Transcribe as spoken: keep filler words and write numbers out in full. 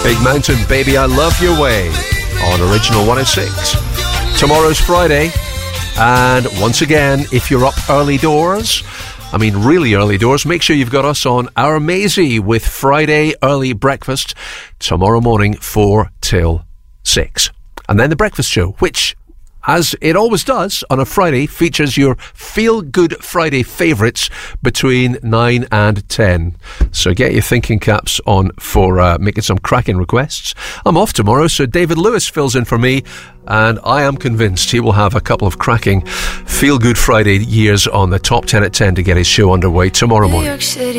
Big Mountain, Baby, I Love Your Way on Original one oh six. Tomorrow's Friday, and once again, if you're up early doors, I mean really early doors, make sure you've got us on Our Maisie with Friday early breakfast tomorrow morning four till six. And then the breakfast show, which, as it always does on a Friday, features your feel-good Friday favourites between nine and ten. So get your thinking caps on for uh, making some cracking requests. I'm off tomorrow, so David Lewis fills in for me, and I am convinced he will have a couple of cracking feel-good Friday years on the top ten at ten to get his show underway tomorrow morning.